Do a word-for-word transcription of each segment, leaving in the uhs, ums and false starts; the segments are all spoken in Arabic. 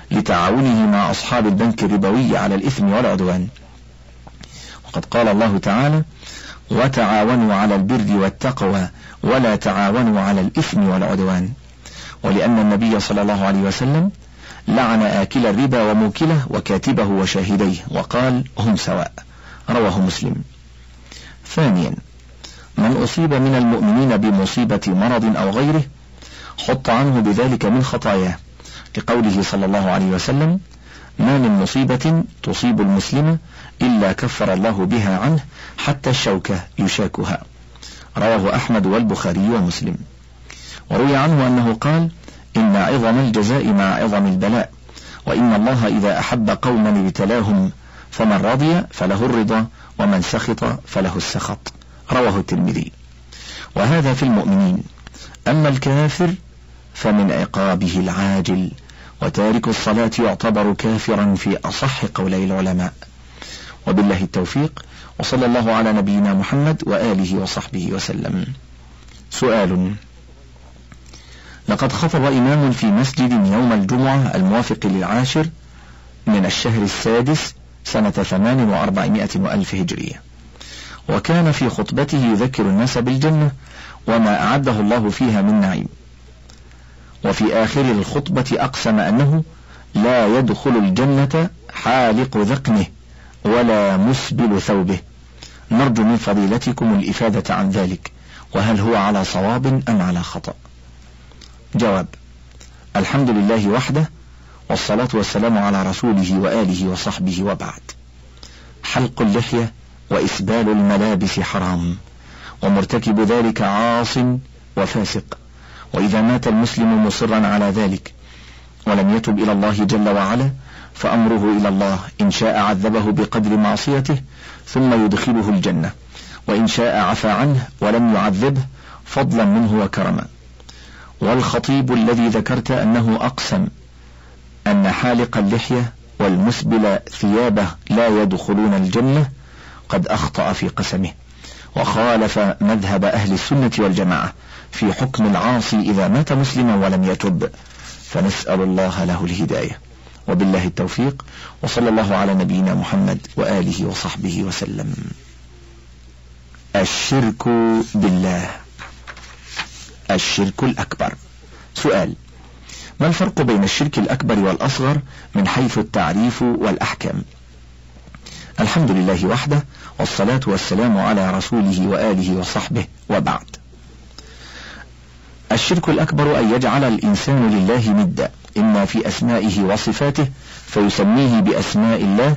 لتعاونه مع أصحاب البنك الربوي على الإثم والعدوان. وقد قال الله تعالى: وتعاونوا على البر والتقوى ولا تعاونوا على الإثم والعدوان. ولأن النبي صلى الله عليه وسلم لعن آكل الربا وموكله وكاتبه وشاهديه وقال: هم سواء. رواه مسلم. ثانيا، من أصيب من المؤمنين بمصيبة مرض أو غيره حط عنه بذلك من خطاياه، لقوله صلى الله عليه وسلم: ما من مصيبة تصيب المسلم إلا كفر الله بها عنه حتى الشوكة يشاكها. رواه أحمد والبخاري ومسلم. وروي عنه أنه قال: إن عظم الجزاء مع عظم البلاء، وإن الله إذا أحب قوما ابتلاهم، فمن رضي فله الرضا ومن سخط فله السخط. رواه الترمذي. وهذا في المؤمنين. أما الكافر فمن عقابه العاجل، وتارك الصلاة يعتبر كافرا في أصح قولي العلماء. وبالله التوفيق، وصلى الله على نبينا محمد وآله وصحبه وسلم. سؤال: لقد خطب إمام في مسجد يوم الجمعة الموافق للعاشر من الشهر السادس سنة ثمان وأربعمائة وألف هجرية، وكان في خطبته يذكر الناس بالجنة وما أعده الله فيها من نعيم، وفي آخر الخطبة أقسم أنه لا يدخل الجنة حالق ذقنه ولا مسبل ثوبه. نرجو من فضيلتكم الإفادة عن ذلك، وهل هو على صواب أم على خطأ؟ جواب: الحمد لله وحده، والصلاة والسلام على رسوله وآله وصحبه، وبعد. حلق اللحية وإسبال الملابس حرام، ومرتكب ذلك عاص وفاسق، وإذا مات المسلم مصرا على ذلك ولم يتب إلى الله جل وعلا فأمره إلى الله، إن شاء عذبه بقدر معصيته ثم يدخله الجنة، وإن شاء عفى عنه ولم يعذبه فضلا منه وكرما. والخطيب الذي ذكرت أنه أقسم أن حالق اللحية والمسبل ثيابه لا يدخلون الجنة قد أخطأ في قسمه، وخالف مذهب أهل السنة والجماعة في حكم العاصي إذا مات مسلما ولم يتب، فنسأل الله له الهداية. وبالله التوفيق، وصلى الله على نبينا محمد وآله وصحبه وسلم. الشرك بالله. الشرك الأكبر. سؤال: ما الفرق بين الشرك الأكبر والأصغر من حيث التعريف والأحكام؟ الحمد لله وحده، والصلاة والسلام على رسوله وآله وصحبه، وبعد. الشرك الأكبر أن يجعل الإنسان لله ندا، إما في أسمائه وصفاته فيسميه بأسماء الله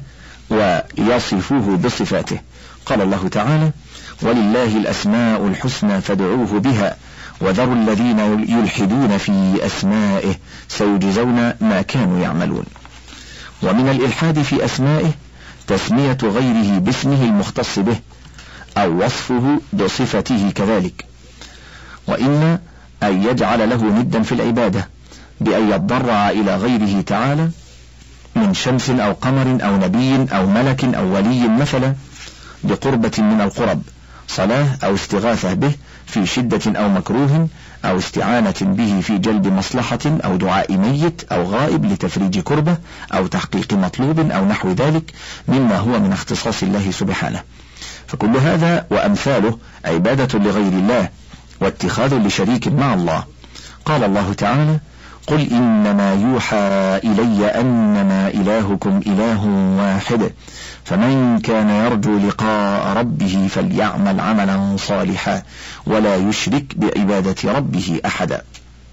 ويصفه بصفاته. قال الله تعالى: ولله الأسماء الحسنى فادعوه بها وذروا الذين يلحدون في أسمائه سيجزون ما كانوا يعملون. ومن الإلحاد في أسمائه تسمية غيره باسمه المختص به أو وصفه بصفته كذلك، وإن أن يجعل له ندا في العبادة بأن يتضرع إلى غيره تعالى من شمس أو قمر أو نبي أو ملك أو ولي مثلا بقربة من القرب، صلاة أو استغاثة به في شدة أو مكروه أو استعانة به في جلب مصلحة أو دعاء ميت أو غائب لتفريج كربة أو تحقيق مطلوب أو نحو ذلك مما هو من اختصاص الله سبحانه. فكل هذا وأمثاله عبادة لغير الله واتخاذ لشريك مع الله. قال الله تعالى: قل إنما يوحى إلي أنما إلهكم إله واحد فمن كان يرجو لقاء ربه فليعمل عملا صالحا ولا يشرك بعبادة ربه أحدا.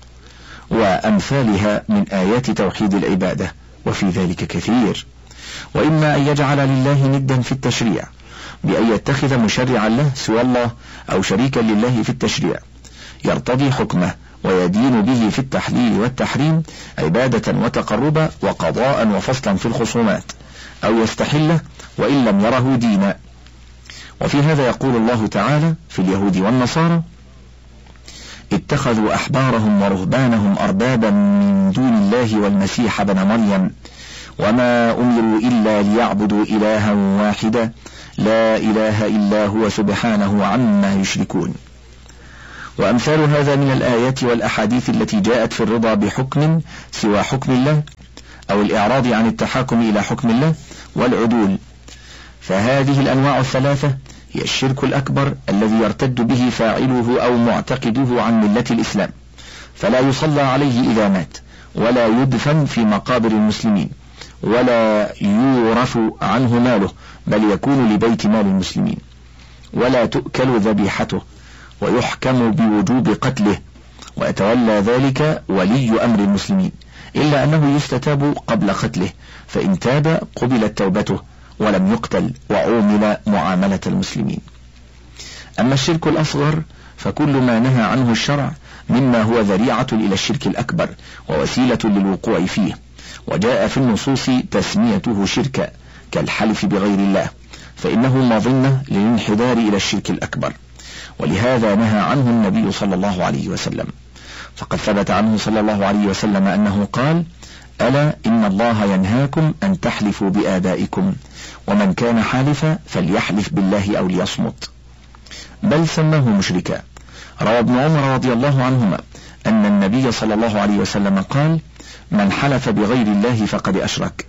وأمثالها من آيات توحيد العبادة، وفي ذلك كثير. وإما أن يجعل لله ندا في التشريع بأن يتخذ مشرعا له سوى الله أو شريكا لله في التشريع يرتضي حكمه ويدين به في التحليل والتحريم عبادة وتقربا وقضاء وفصلا في الخصومات، أو يستحله وإن لم يره دينا. وفي هذا يقول الله تعالى في اليهود والنصارى: اتخذوا أحبارهم ورهبانهم أربابا من دون الله والمسيح ابن مريم وما أمروا إلا ليعبدوا إلها واحدا لا إله إلا هو سبحانه عما يشركون. وأمثال هذا من الآيات والأحاديث التي جاءت في الرضا بحكم سوى حكم الله أو الإعراض عن التحاكم إلى حكم الله والعدول. فهذه الأنواع الثلاثة هي الشرك الأكبر الذي يرتد به فاعله أو معتقده عن ملة الإسلام، فلا يصلى عليه إذا مات، ولا يدفن في مقابر المسلمين، ولا يورث عنه ماله بل يكون لبيت مال المسلمين، ولا تؤكل ذبيحته، ويحكم بوجوب قتله، ويتولى ذلك ولي أمر المسلمين، إلا أنه يستتاب قبل قتله، فإن تاب قبلت توبته ولم يقتل وعومل معاملة المسلمين. أما الشرك الأصغر فكل ما نهى عنه الشرع مما هو ذريعة إلى الشرك الأكبر ووسيلة للوقوع فيه، وجاء في النصوص تسميته شركا كالحلف بغير الله، فإنه مظنة للانحدار إلى الشرك الأكبر، ولهذا نهى عنه النبي صلى الله عليه وسلم. فقد ثبت عنه صلى الله عليه وسلم أنه قال: ألا إن الله ينهاكم أن تحلفوا بآبائكم، ومن كان حالفا فليحلف بالله أو ليصمت. بل سماه مشركا. روى ابن عمر رضي الله عنهما أن النبي صلى الله عليه وسلم قال: من حلف بغير الله فقد أشرك.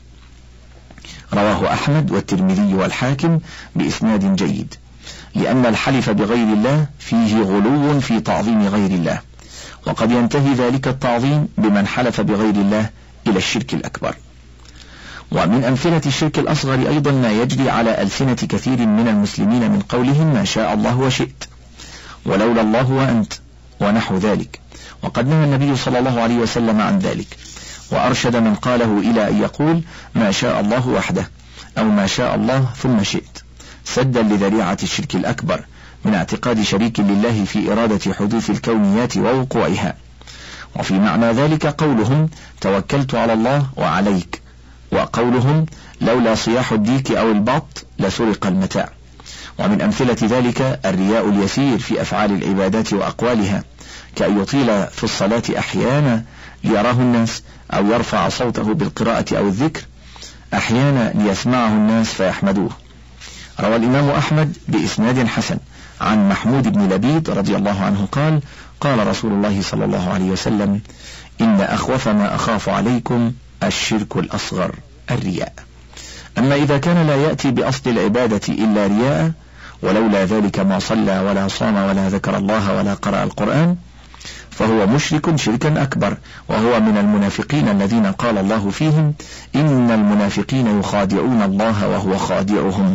رواه أحمد والترمذي والحاكم بإسناد جيد، لأن الحلف بغير الله فيه غلو في تعظيم غير الله، وقد ينتهي ذلك التعظيم بمن حلف بغير الله إلى الشرك الأكبر. ومن أمثلة الشرك الأصغر أيضا ما يجري على ألسنة كثير من المسلمين من قولهم ما شاء الله وشئت، ولولا الله وأنت، ونحو ذلك، وقد نهى النبي صلى الله عليه وسلم عن ذلك، وأرشد من قاله إلى أن يقول ما شاء الله وحده، أو ما شاء الله ثم شئت، سدا لذريعة الشرك الأكبر من اعتقاد شريك لله في إرادة حدوث الكونيات ووقوعها. وفي معنى ذلك قولهم توكلت على الله وعليك، وقولهم لولا صياح الديك أو البط لسرق المتاع. ومن أمثلة ذلك الرياء اليسير في أفعال العبادات وأقوالها، كأن يطيل في الصلاة أحيانا ليراه الناس، أو يرفع صوته بالقراءة أو الذكر أحيانا ليسمعه الناس فيحمدوه. روى الإمام أحمد بإسناد حسن عن محمود بن لبيد رضي الله عنه قال: قال رسول الله صلى الله عليه وسلم: إن أخوف ما أخاف عليكم الشرك الأصغر الرياء. أما إذا كان لا يأتي بأصل العبادة إلا رياء، ولولا ذلك ما صلى ولا صام ولا ذكر الله ولا قرأ القرآن، فهو مشرك شركا أكبر، وهو من المنافقين الذين قال الله فيهم: إن المنافقين يخادعون الله وهو خادعهم،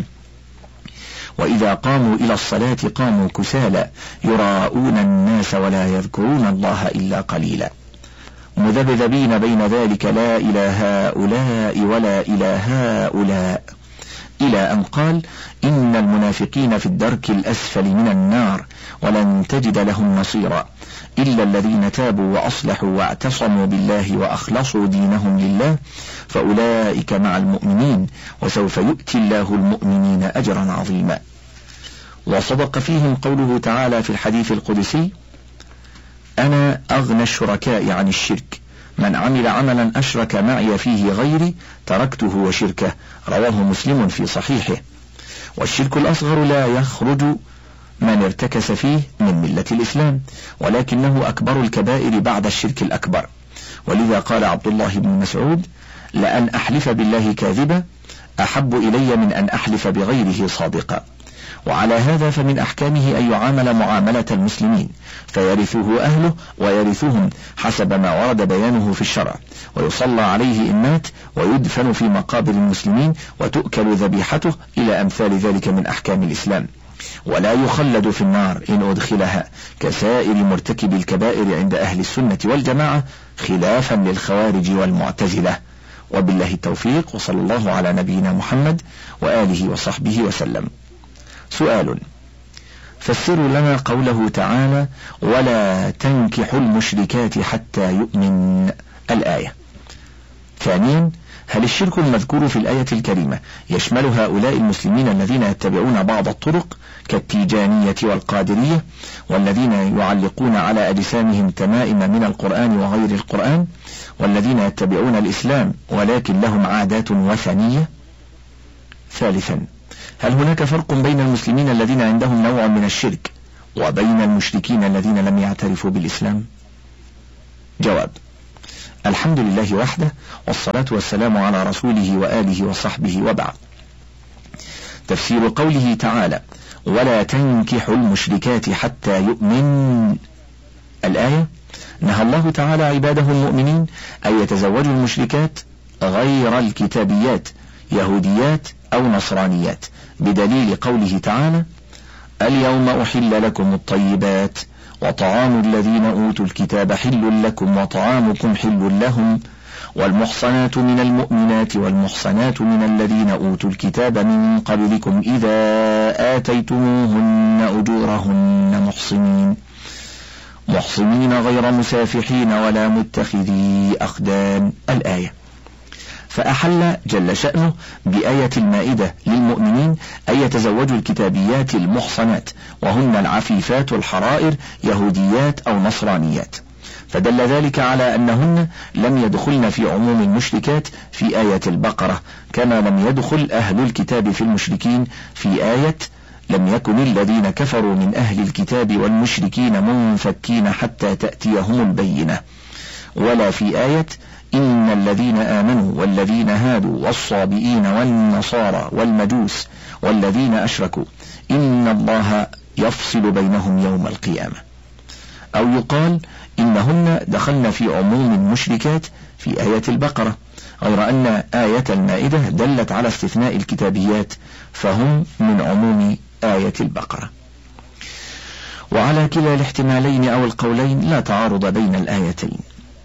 وإذا قاموا إلى الصلاة قاموا كسالى يراءون الناس ولا يذكرون الله إلا قليلا، مذبذبين بين ذلك لا إلى هؤلاء ولا إلى هؤلاء، إلى أن قال: إن المنافقين في الدرك الأسفل من النار ولن تجد لهم نصيرا إلا الذين تابوا وأصلحوا واعتصموا بالله وأخلصوا دينهم لله فأولئك مع المؤمنين وسوف يؤتي الله المؤمنين أجرا عظيما. وصدق فيهم قوله تعالى في الحديث القدسي: أنا أغنى الشركاء عن الشرك، من عمل عملا أشرك معي فيه غيري تركته وشركه. رواه مسلم في صحيحه. والشرك الأصغر لا يخرج من ارتكس فيه من ملة الإسلام، ولكنه أكبر الكبائر بعد الشرك الأكبر، ولذا قال عبد الله بن مسعود: لأن أحلف بالله كاذبا أحب إلي من أن أحلف بغيره صادقا. وعلى هذا فمن أحكامه أن يعامل معاملة المسلمين، فيرثه أهله ويرثهم حسب ما ورد بيانه في الشرع، ويصلى عليه إن مات، ويدفن في مقابر المسلمين، وتؤكل ذبيحته، إلى أمثال ذلك من أحكام الإسلام، ولا يخلد في النار إن أدخلها كسائر مرتكب الكبائر عند أهل السنة والجماعة، خلافا للخوارج والمعتزلة. وبالله التوفيق، وصلى الله على نبينا محمد وآله وصحبه وسلم. سؤال: فسروا لنا قوله تعالى: ولا تنكحوا المشركات حتى يؤمن، الآية. ثانيا: هل الشرك المذكور في الآية الكريمة يشمل هؤلاء المسلمين الذين يتبعون بعض الطرق كالتيجانية والقادرية، والذين يعلقون على أجسامهم تمائم من القرآن وغير القرآن، والذين يتبعون الإسلام ولكن لهم عادات وثنية؟ ثالثا: هل هناك فرق بين المسلمين الذين عندهم نوع من الشرك وبين المشركين الذين لم يعترفوا بالإسلام؟ جواب: الحمد لله وحده، والصلاة والسلام على رسوله وآله وصحبه، وبعد. تفسير قوله تعالى: ولا تنكحوا المشركات حتى يؤمن. الآية: نهى الله تعالى عباده المؤمنين أن يتزوجوا المشركات غير الكتابيات، يهوديات أو نصرانيات، بدليل قوله تعالى: اليوم أحل لكم الطيبات وطعام الذين أوتوا الكتاب حل لكم وطعامكم حل لهم والمحصنات من المؤمنات والمحصنات من الذين أوتوا الكتاب من قبلكم إذا آتيتموهن أجورهن محصنين محصنين غير مسافحين ولا متخذي أخدان. الآية. فأحل جل شأنه بآية المائدة للمؤمنين أن يتزوجوا الكتابيات المحصنات، وهن العفيفات الحرائر، يهوديات أو نصرانيات، فدل ذلك على أنهن لم يدخلن في عموم المشركات في آية البقرة، كما لم يدخل أهل الكتاب في المشركين في آية لم يكن الذين كفروا من أهل الكتاب والمشركين منفكين حتى تأتيهم البينة، ولا في آية إن الذين آمنوا والذين هادوا والصابئين والنصارى والمجوس والذين أشركوا إن الله يفصل بينهم يوم القيامة. أو يقال إنهن دخلن في عموم المشركات في آية البقرة، غير أن آية المائدة دلت على استثناء الكتابيات، فهم من عموم آية البقرة. وعلى كلا الاحتمالين أو القولين لا تعارض بين الآيتين،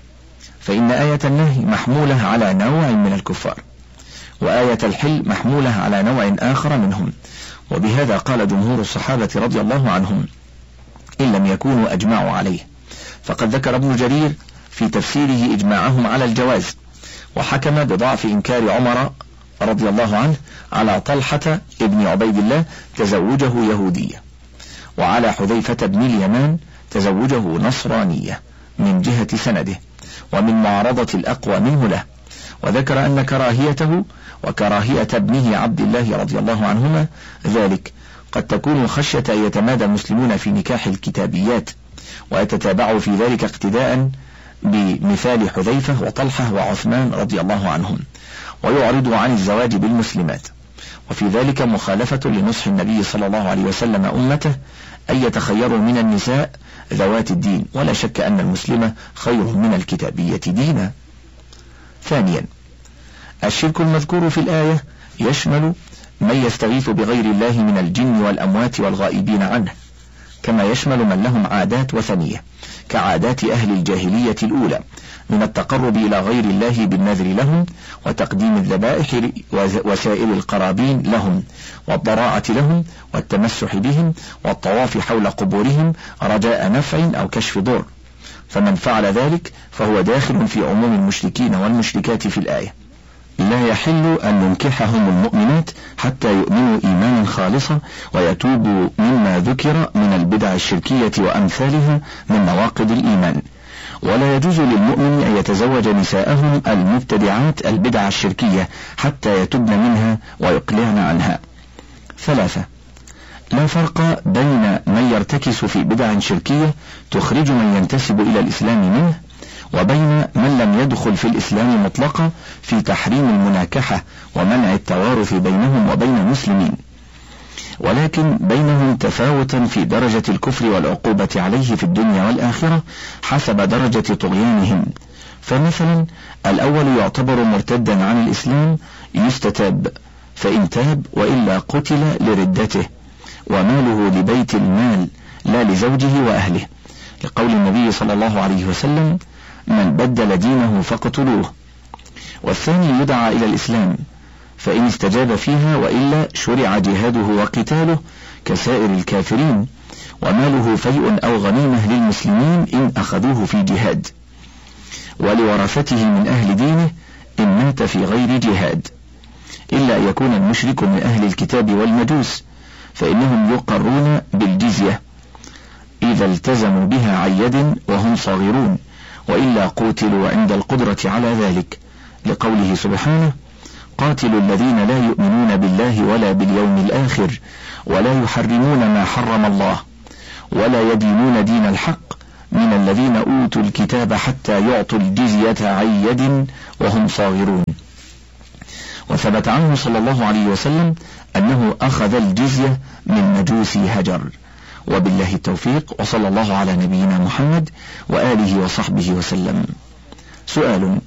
فإن آية النهي محمولة على نوع من الكفار، وآية الحل محمولة على نوع آخر منهم، وبهذا قال جمهور الصحابة رضي الله عنهم إن لم يكونوا أجمعوا عليه. فقد ذكر ابن جرير في تفسيره إجماعهم على الجواز، وحكم بضعف إنكار عمر رضي الله عنه على طلحة ابن عبيد الله تزوجه يهودية، وعلى حذيفة بن اليمان تزوجه نصرانية من جهة سنده ومن معارضة الأقوى منه له، وذكر أن كراهيته وكراهية ابنه عبد الله رضي الله عنهما ذلك قد تكون خشية أن يتمادى المسلمون في نكاح الكتابيات ويتتابعوا في ذلك اقتداء بمثال حذيفة وطلحة وعثمان رضي الله عنهم، ويعرضوا عن الزواج بالمسلمات، وفي ذلك مخالفة لنصح النبي صلى الله عليه وسلم أمته أن يتخيروا من النساء ذوات الدين، ولا شك أن المسلمة خير من الكتابية دينا. ثانيا، الشرك المذكور في الآية يشمل من يستغيث بغير الله من الجن والأموات والغائبين عنه، كما يشمل من لهم عادات وثنية كعادات أهل الجاهلية الأولى من التقرب إلى غير الله بالنذر لهم وتقديم الذبائح وسائل القرابين لهم والضراعة لهم والتمسح بهم والطواف حول قبورهم رجاء نفع أو كشف ضر، فمن فعل ذلك فهو داخل في عموم المشركين والمشركات في الآية. لا يحل أن ننكحهم المؤمنات حتى يؤمنوا إيمانا خالصا ويتوبوا مما ذكر من البدع الشركية وأمثالها من نواقض الإيمان، ولا يجوز للمؤمن أن يتزوج نساءهم المبتدعات البدع الشركية حتى يتبن منها ويقلعن عنها. ثلاثة، لا فرق بين من يرتكس في بدع شركية تخرج من ينتسب إلى الإسلام منه وبين من لم يدخل في الإسلام مطلقا في تحريم المناكحة ومنع التوارث بينهم وبين المسلمين، ولكن بينهم تفاوتا في درجة الكفر والعقوبة عليه في الدنيا والآخرة حسب درجة طغيانهم. فمثلا الأول يعتبر مرتدا عن الإسلام يستتاب، فإن تاب وإلا قتل لردته، وماله لبيت المال لا لزوجه وأهله، لقول النبي صلى الله عليه وسلم: من بدل دينه فاقتلوه. والثاني يدعى إلى الإسلام، فإن استجاب فيها وإلا شرع جهاده وقتاله كسائر الكافرين، وماله فيء أو غنيمة للمسلمين إن أخذوه في جهاد، ولورثته من أهل دينه إن مات في غير جهاد، إلا أن يكون المشرك من أهل الكتاب والمجوس، فإنهم يقرون بالجزية إذا التزموا بها عن يد وهم صاغرون، وإلا قوتلوا عند القدرة على ذلك، لقوله سبحانه: قاتلوا الذين لا يؤمنون بالله ولا باليوم الآخر ولا يحرمون ما حرم الله ولا يدينون دين الحق من الذين أوتوا الكتاب حتى يعطوا الجزية عن يد وهم صاغرون. وثبت عنه صلى الله عليه وسلم أنه أخذ الجزية من مجوس هجر. وبالله التوفيق، وصلى الله على نبينا محمد وآله وصحبه وسلم. سؤال: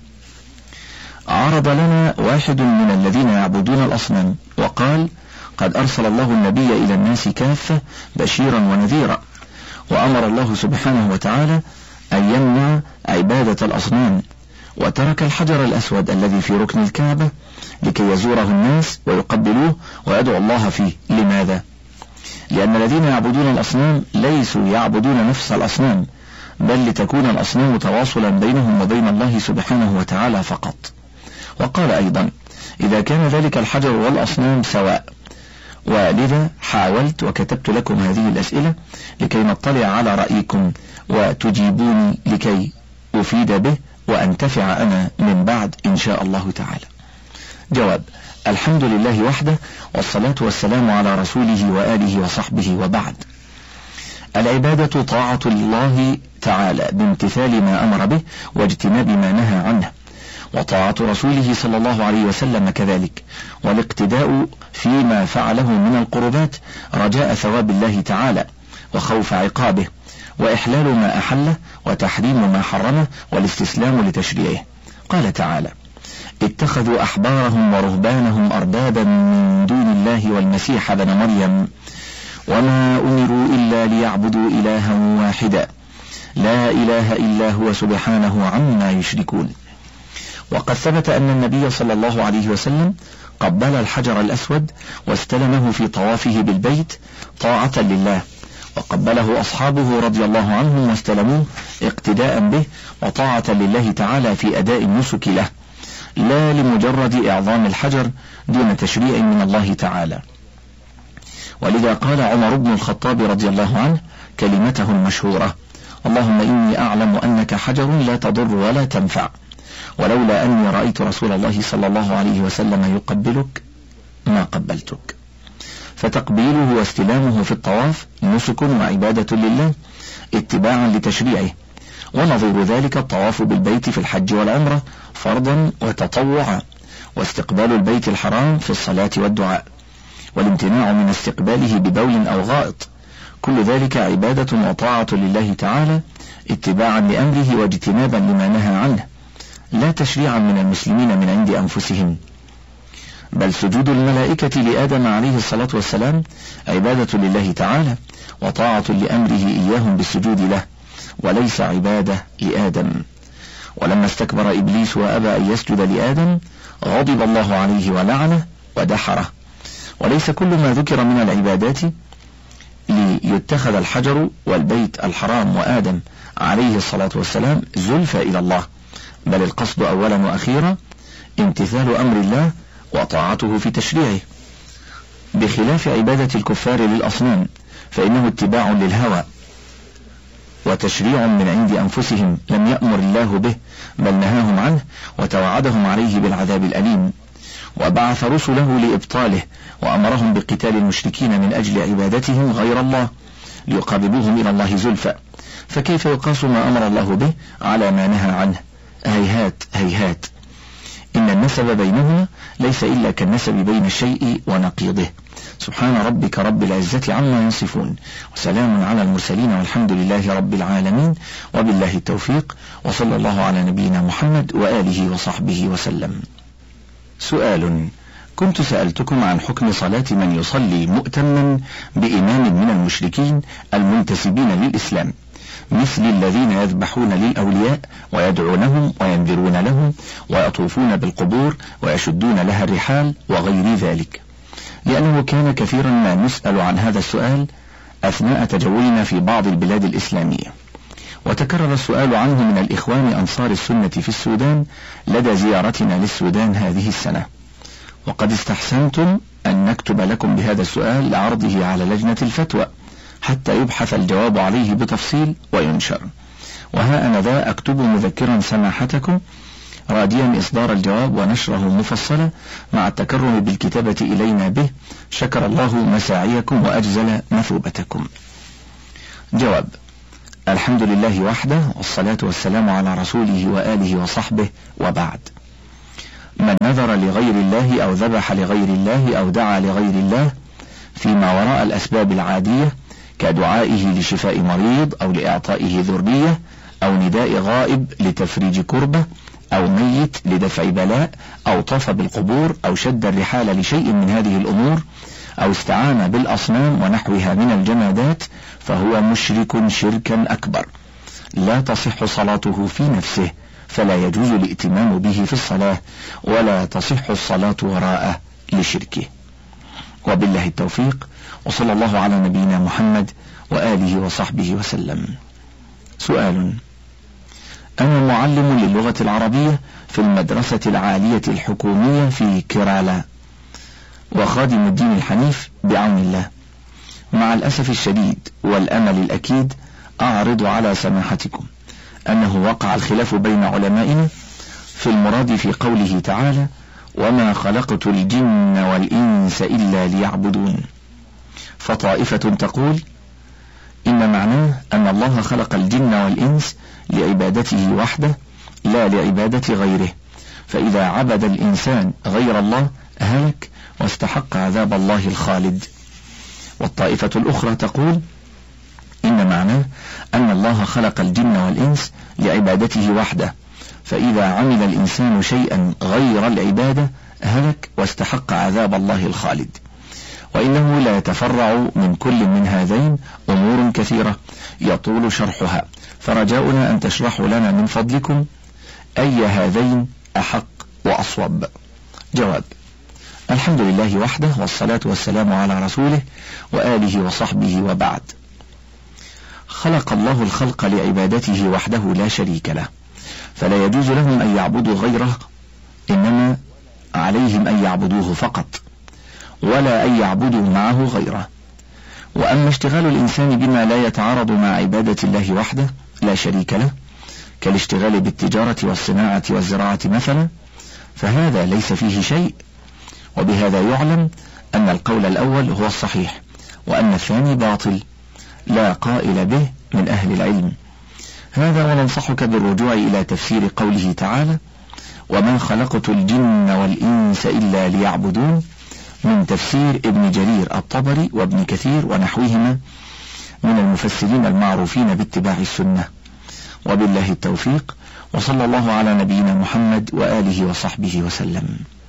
عرض لنا واحد من الذين يعبدون الأصنام وقال: قد أرسل الله النبي إلى الناس كافة بشيرا ونذيرا، وأمر الله سبحانه وتعالى أن يمنع عبادة الأصنام، وترك الحجر الأسود الذي في ركن الكعبة لكي يزوره الناس ويقبلوه ويدعو الله فيه. لماذا؟ لأن الذين يعبدون الأصنام ليسوا يعبدون نفس الأصنام، بل لتكون الأصنام تواصلا بينهم وبين الله سبحانه وتعالى فقط. وقال أيضا: إذا كان ذلك الحجر والأصنام سواء. ولذا حاولت وكتبت لكم هذه الأسئلة لكي نطلع على رأيكم وتجيبوني لكي أفيد به وأنتفع أنا من بعد إن شاء الله تعالى. جواب: الحمد لله وحده، والصلاة والسلام على رسوله وآله وصحبه، وبعد. العبادة طاعة الله تعالى بامتثال ما أمر به واجتناب ما نهى عنه، وطاعة رسوله صلى الله عليه وسلم كذلك، والاقتداء فيما فعله من القربات رجاء ثواب الله تعالى وخوف عقابه، وإحلال ما أحله وتحريم ما حرمه والاستسلام لتشريعه. قال تعالى: اتخذوا أحبارهم ورهبانهم أربابا من دون الله والمسيح ابن مريم وما أمروا إلا ليعبدوا إلها واحدا لا إله إلا هو سبحانه عما يشركون. وقد ثبت أن النبي صلى الله عليه وسلم قبل الحجر الأسود واستلمه في طوافه بالبيت طاعة لله، وقبله أصحابه رضي الله عنهم واستلموه اقتداء به وطاعة لله تعالى في أداء النسك له، لا لمجرد إعظام الحجر دون تشريع من الله تعالى. ولذا قال عمر بن الخطاب رضي الله عنه كلمته المشهورة: اللهم إني أعلم أنك حجر لا تضر ولا تنفع، ولولا أني رأيت رسول الله صلى الله عليه وسلم يقبلك ما قبلتك. فتقبيله واستلامه في الطواف نسك وعبادة لله اتباعا لتشريعه، ونظير ذلك الطواف بالبيت في الحج والعمرة فرضا وتطوعا، واستقبال البيت الحرام في الصلاة والدعاء، والامتناع من استقباله ببول أو غائط، كل ذلك عبادة وطاعة لله تعالى اتباعا لأمره واجتنابا لما نهى عنه، لا تشريعا من المسلمين من عند أنفسهم. بل سجود الملائكة لآدم عليه الصلاة والسلام عبادة لله تعالى وطاعة لأمره إياهم بالسجود له، وليس عبادة لآدم. ولما استكبر إبليس وأبى أن يسجد لآدم غضب الله عليه ولعنه ودحره. وليس كل ما ذكر من العبادات ليتخذ الحجر والبيت الحرام وآدم عليه الصلاة والسلام زلفى إلى الله، بل القصد أولا وأخيرا امتثال أمر الله وطاعته في تشريعه، بخلاف عبادة الكفار للأصنام فإنه اتباع للهوى وتشريع من عند أنفسهم لم يأمر الله به، بل نهاهم عنه وتوعدهم عليه بالعذاب الأليم، وبعث رسله لإبطاله، وأمرهم بقتال المشركين من أجل عبادتهم غير الله ليقربوهم إلى الله زلفى. فكيف يقاس ما أمر الله به على ما نهى عنه؟ هيهات هيهات. إن النسب بينهما ليس إلا كالنسب بين الشيء ونقيضه. سبحان ربك رب العزة عما يصفون، وسلام على المرسلين، والحمد لله رب العالمين، وبالله التوفيق، وصلى الله على نبينا محمد وآله وصحبه وسلم. سؤال: كنت سألتكم عن حكم صلاة من يصلي مؤتما بإمام من المشركين المنتسبين للإسلام، مثل الذين يذبحون للأولياء ويدعونهم وينذرون لهم ويطوفون بالقبور ويشدون لها الرحال وغير ذلك، لأنه كان كثيرا ما نسأل عن هذا السؤال أثناء تجولنا في بعض البلاد الإسلامية، وتكرر السؤال عنه من الإخوان أنصار السنة في السودان لدى زيارتنا للسودان هذه السنة، وقد استحسنتم أن نكتب لكم بهذا السؤال لعرضه على لجنة الفتوى حتى يبحث الجواب عليه بتفصيل وينشر. وها أنا ذا أكتب مذكرا سماحتكم راجيا إصدار الجواب ونشره مفصلا مع التكرم بالكتابة إلينا به، شكر الله مساعيكم وأجزل مثوبتكم. جواب: الحمد لله وحده، والصلاة والسلام على رسوله وآله وصحبه، وبعد. من نذر لغير الله أو ذبح لغير الله أو دعا لغير الله فيما وراء الأسباب العادية كدعائه لشفاء مريض أو لإعطائه ذرية أو نداء غائب لتفريج كربة أو ميت لدفع بلاء أو طاف بالقبور أو شد الرحال لشيء من هذه الأمور أو استعان بالأصنام ونحوها من الجمادات فهو مشرك شركا أكبر لا تصح صلاته في نفسه، فلا يجوز الائتمام به في الصلاة ولا تصح الصلاة وراءه لشركه. وبالله التوفيق، وصلى الله على نبينا محمد وآله وصحبه وسلم. سؤال: أنا معلم للغة العربية في المدرسة العالية الحكومية في كيرالا، وخادم الدين الحنيف بعون الله. مع الأسف الشديد والأمل الأكيد أعرض على سماحتكم أنه وقع الخلاف بين علمائنا في المراد في قوله تعالى: وما خلقت الجن والإنس إلا ليعبدون. فطائفة تقول إن معناه أن الله خلق الجن والإنس لعبادته وحده لا لعبادة غيره، فإذا عبد الإنسان غير الله هلك واستحق عذاب الله الخالد. والطائفة الأخرى تقول إن معناه أن الله خلق الجن والإنس لعبادته وحده، فإذا عمل الإنسان شيئا غير العبادة هلك واستحق عذاب الله الخالد. وإنه لا يتفرع من كل من هذين أمور كثيرة يطول شرحها، فرجاؤنا أن تشرحوا لنا من فضلكم أي هذين أحق وأصوب. جواب: الحمد لله وحده، والصلاة والسلام على رسوله وآله وصحبه، وبعد. خلق الله الخلق لعبادته وحده لا شريك له، فلا يجوز لهم أن يعبدوا غيره، إنما عليهم أن يعبدوه فقط، ولا أن يعبدوا معه غيره. وأما اشتغال الإنسان بما لا يتعارض مع عبادة الله وحده لا شريك له كالاشتغال بالتجارة والصناعة والزراعة مثلا، فهذا ليس فيه شيء. وبهذا يعلم أن القول الأول هو الصحيح، وأن الثاني باطل لا قائل به من أهل العلم. هذا وننصحك بالرجوع إلى تفسير قوله تعالى: وما خلقت الجن والإنس إلا ليعبدون، من تفسير ابن جرير الطبري وابن كثير ونحوهما من المفسرين المعروفين باتباع السنة. وبالله التوفيق، وصلى الله على نبينا محمد وآله وصحبه وسلم.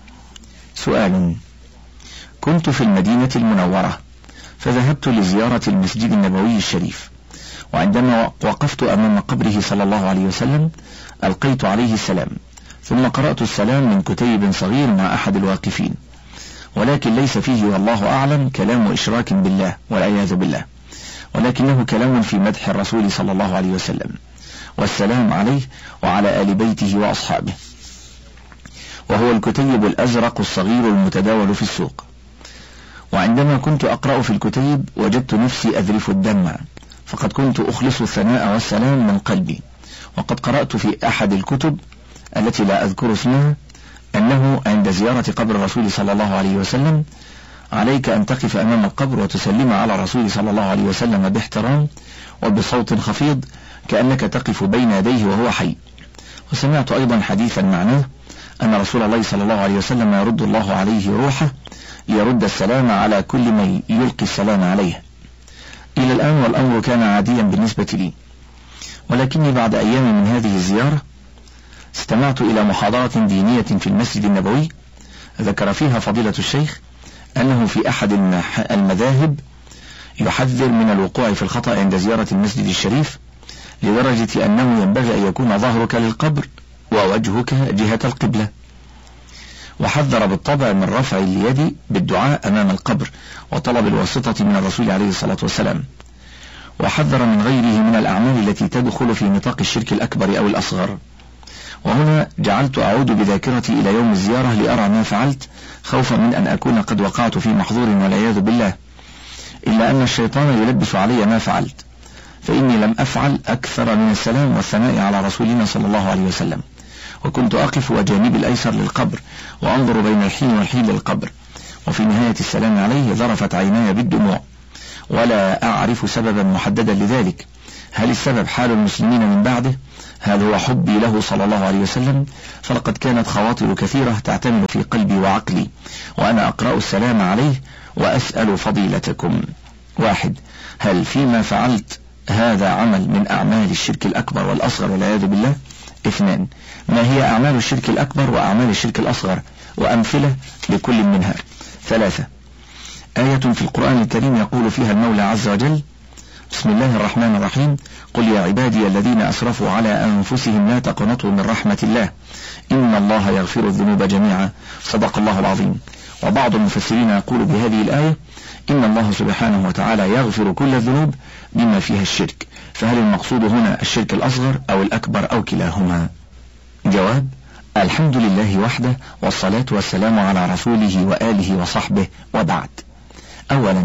سؤال: كنت في المدينة المنورة فذهبت لزيارة المسجد النبوي الشريف، وعندما وقفت أمام قبره صلى الله عليه وسلم ألقيت عليه السلام، ثم قرأت السلام من كتيب صغير مع أحد الواقفين، ولكن ليس فيه والله أعلم كلام إشراك بالله والعياذ بالله، ولكنه كلام في مدح الرسول صلى الله عليه وسلم والسلام عليه وعلى آل بيته وأصحابه، وهو الكتيب الأزرق الصغير المتداول في السوق. وعندما كنت أقرأ في الكتيب وجدت نفسي أذرف الدمع، فقد كنت أخلص الثناء والسلام من قلبي. وقد قرأت في أحد الكتب التي لا أذكر اسمها أنه عند زيارة قبر الرسول صلى الله عليه وسلم عليك أن تقف أمام القبر وتسلم على الرسول صلى الله عليه وسلم باحترام وبصوت خفيض كأنك تقف بين يديه وهو حي. وسمعت أيضا حديثا معناه أن رسول الله صلى الله عليه وسلم يرد الله عليه روحه ليرد السلام على كل من يلقي السلام عليه. إلى الآن والأمر كان عاديا بالنسبة لي، ولكني بعد أيام من هذه الزيارة استمعت إلى محاضرة دينية في المسجد النبوي ذكر فيها فضيلة الشيخ أنه في أحد المذاهب يحذر من الوقوع في الخطأ عند زيارة المسجد الشريف، لدرجة أنه ينبغي أن يكون ظهرك للقبر ووجهك جهة القبلة. وحذر بالطبع من رفع اليد بالدعاء أمام القبر وطلب الواسطة من الرسول عليه الصلاة والسلام، وحذر من غيره من الأعمال التي تدخل في نطاق الشرك الأكبر أو الأصغر. وهنا جعلت أعود بذاكرتي إلى يوم الزيارة لأرى ما فعلت، خوفا من أن أكون قد وقعت في محظور والعياذ بالله، إلا أن الشيطان يلبس علي ما فعلت، فإني لم أفعل أكثر من السلام والثناء على رسولنا صلى الله عليه وسلم، وكنت أقف وجانبي الأيسر للقبر وأنظر بين الحين والحين للقبر، وفي نهاية السلام عليه ذرفت عيناي بالدموع، ولا أعرف سببا محددا لذلك، هل السبب حال المسلمين من بعده؟ هل هو حبي له صلى الله عليه وسلم؟ فلقد كانت خواطر كثيرة تعتمل في قلبي وعقلي وأنا أقرأ السلام عليه وأسأل فضيلتكم. واحد، هل فيما فعلت هذا عمل من أعمال الشرك الأكبر والأصغر والعياذ بالله؟ اثنان، ما هي أعمال الشرك الأكبر وأعمال الشرك الأصغر وأمثلة لكل منها؟ ثلاثة، آية في القرآن الكريم يقول فيها المولى عز وجل: بسم الله الرحمن الرحيم، قل يا عبادي الذين أسرفوا على أنفسهم لا تقنطوا من رحمة الله إن الله يغفر الذنوب جميعا، صدق الله العظيم. وبعض المفسرين يقول بهذه الآية إن الله سبحانه وتعالى يغفر كل الذنوب بما فيها الشرك، فهل المقصود هنا الشرك الأصغر أو الأكبر أو كلاهما؟ جواب: الحمد لله وحده، والصلاة والسلام على رسوله وآله وصحبه، وبعد. أولا